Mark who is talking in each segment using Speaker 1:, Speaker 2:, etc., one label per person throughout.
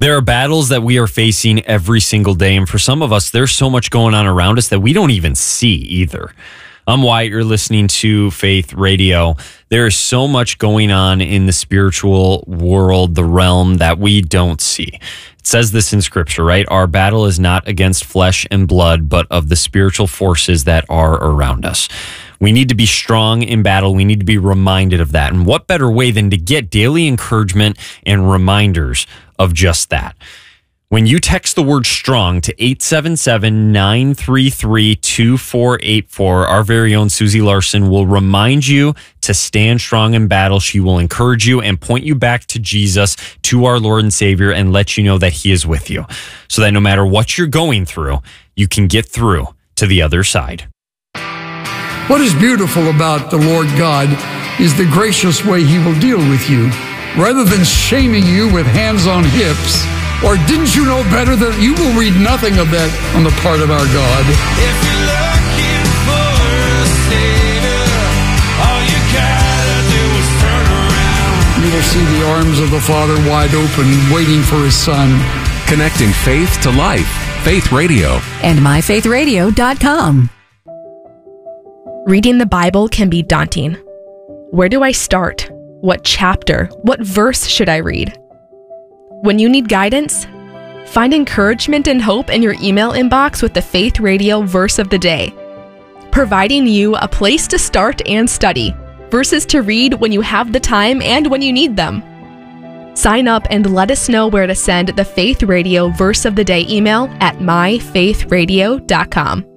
Speaker 1: There are battles that we are facing every single day, and for some of us, there's so much going on around us that we don't even see either. I'm Wyatt. You're listening to Faith Radio. There is so much going on in the spiritual world, the realm, that we don't see. It says this in Scripture, right? Our battle is not against flesh and blood, but of the spiritual forces that are around us. We need to be strong in battle. We need to be reminded of that. And what better way than to get daily encouragement and reminders of just that? When you text the word strong to 877-933-2484, our very own Susie Larson will remind you to stand strong in battle. She will encourage you and point you back to Jesus, to our Lord and Savior, and let you know that He is with you, so that no matter what you're going through, you can get through to the other side.
Speaker 2: What is beautiful about the Lord God is the gracious way He will deal with you. Rather than shaming you with hands on hips, or didn't you know better, that you will read nothing of that on the part of our God.
Speaker 3: If you're looking for a savior, all you gotta do is turn around.
Speaker 2: You will see the arms of the Father wide open, waiting for His Son.
Speaker 4: Connecting faith to life. Faith Radio.
Speaker 5: And myfaithradio.com.
Speaker 6: Reading the Bible can be daunting. Where do I start? What chapter? What verse should I read? When you need guidance, find encouragement and hope in your email inbox with the Faith Radio Verse of the Day, providing you a place to start and study, verses to read when you have the time and when you need them. Sign up and let us know where to send the Faith Radio Verse of the Day email at myfaithradio.com.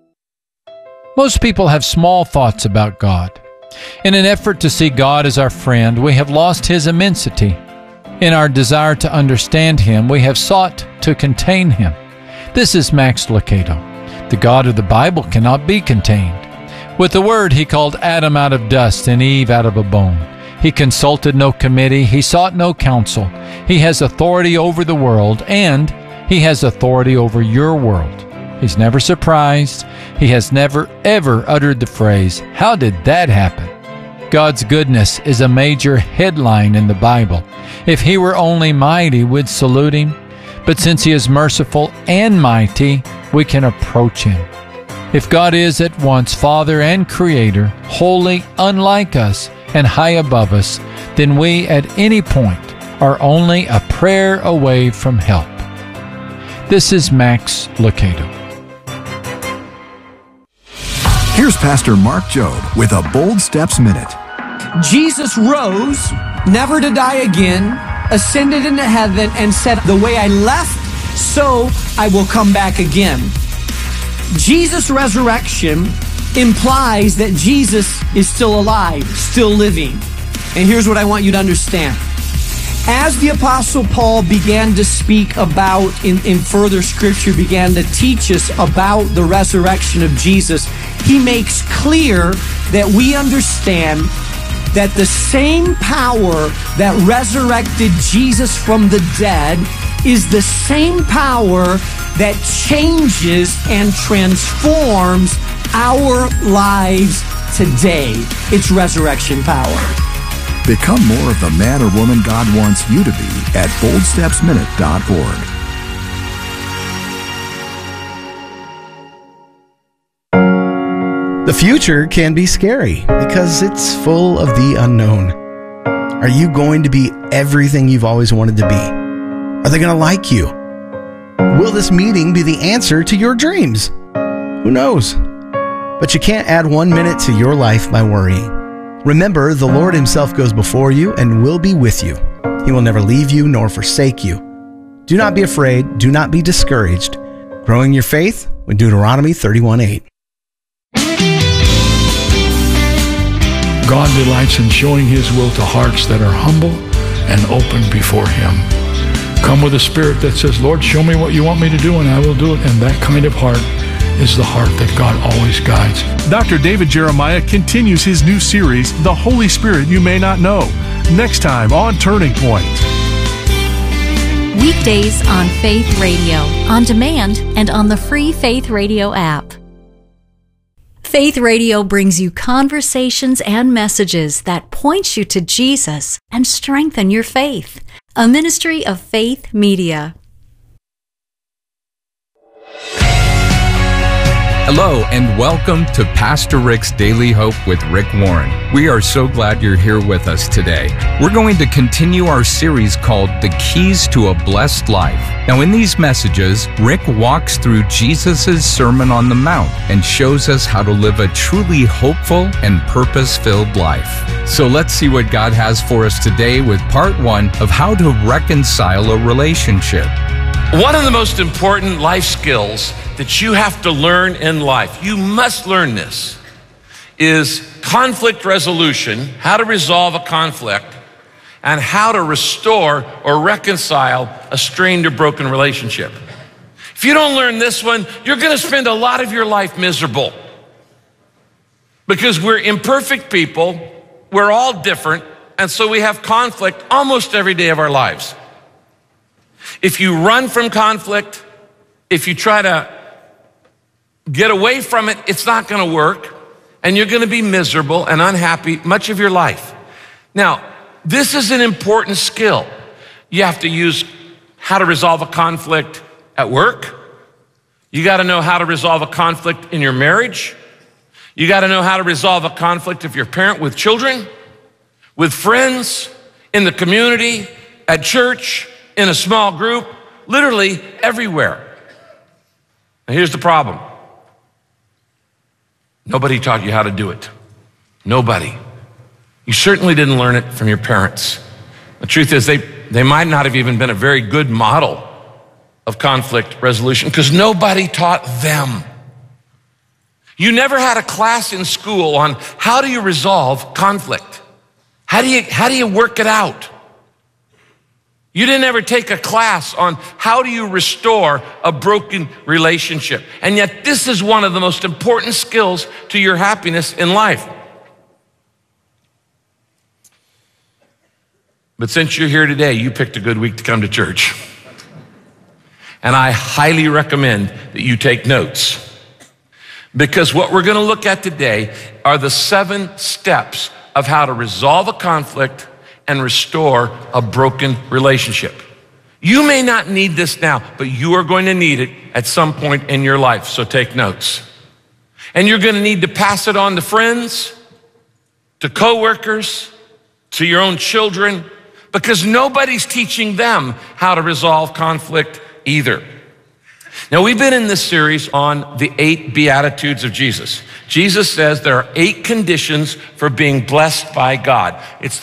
Speaker 7: Most people have small thoughts about God. In an effort to see God as our friend, we have lost His immensity. In our desire to understand Him, we have sought to contain Him. This is Max Lucado. The God of the Bible cannot be contained. With the Word, He called Adam out of dust and Eve out of a bone. He consulted no committee. He sought no counsel. He has authority over the world, and He has authority over your world. He's never surprised. He has never, ever uttered the phrase, "How did that happen?" God's goodness is a major headline in the Bible. If He were only mighty, we'd salute Him. But since He is merciful and mighty, we can approach Him. If God is at once Father and Creator, holy, unlike us, and high above us, then we at any point are only a prayer away from help. This is Max Lucado.
Speaker 8: Here's Pastor Mark Jobe with a Bold Steps Minute.
Speaker 9: Jesus rose, never to die again, ascended into heaven, and said, "The way I left, so I will come back again." Jesus' resurrection implies that Jesus is still alive, still living. And here's what I want you to understand. As the Apostle Paul began to speak about, in further Scripture, began to teach us about the resurrection of Jesus, he makes clear that we understand that the same power that resurrected Jesus from the dead is the same power that changes and transforms our lives today. It's resurrection power.
Speaker 8: Become more of the man or woman God wants you to be at boldstepsminute.org.
Speaker 10: The future can be scary because it's full of the unknown. Are you going to be everything you've always wanted to be? Are they going to like you? Will this meeting be the answer to your dreams? Who knows? But you can't add 1 minute to your life by worrying. Remember, the Lord Himself goes before you and will be with you. He will never leave you nor forsake you. Do not be afraid. Do not be discouraged. Growing your faith with Deuteronomy 31:8.
Speaker 11: God delights in showing His will to hearts that are humble and open before Him. Come with a spirit that says, "Lord, show me what you want me to do and I will do it." And that kind of heart is the heart that God always guides.
Speaker 12: Dr. David Jeremiah continues his new series, The Holy Spirit You May Not Know, next time on Turning Point.
Speaker 13: Weekdays on Faith Radio, on demand, and on the free Faith Radio app.
Speaker 5: Faith Radio brings you conversations and messages that point you to Jesus and strengthen your faith. A ministry of Faith Media.
Speaker 4: Hello and welcome to Pastor Rick's Daily Hope with Rick Warren. We are so glad you're here with us today. We're going to continue our series called The Keys to a Blessed Life. Now in these messages, Rick walks through Jesus' Sermon on the Mount and shows us how to live a truly hopeful and purpose-filled life. So let's see what God has for us today with part 1 of how to reconcile a relationship.
Speaker 13: One of the most important life skills that you have to learn in life, you must learn this, is conflict resolution, how to resolve a conflict, and how to restore or reconcile a strained or broken relationship. If you don't learn this one, you're going to spend a lot of your life miserable. Because we're imperfect people, we're all different, and so we have conflict almost every day of our lives. If you run from conflict, if you try to get away from it, it's not going to work, and you're going to be miserable and unhappy much of your life. Now, this is an important skill. You have to use how to resolve a conflict at work. You got to know how to resolve a conflict in your marriage. You got to know how to resolve a conflict if you're a parent with children, with friends, in the community, at church, in a small group, literally everywhere. Now here's the problem. Nobody taught you how to do it. Nobody. You certainly didn't learn it from your parents. The truth is they might not have even been a very good model of conflict resolution because nobody taught them. You never had a class in school on how do you resolve conflict? How do you work it out? You didn't ever take a class on how do you restore a broken relationship. And yet this is one of the most important skills to your happiness in life. But since you're here today, you picked a good week to come to church. And I highly recommend that you take notes. Because what we're going to look at today are the 7 steps of how to resolve a conflict and restore a broken relationship. You may not need this now, but you are going to need it at some point in your life, so take notes. And you're going to need to pass it on to friends, to coworkers, to your own children, because nobody's teaching them how to resolve conflict either. Now, we've been in this series on the 8 Beatitudes of Jesus. Jesus says there are 8 conditions for being blessed by God. It's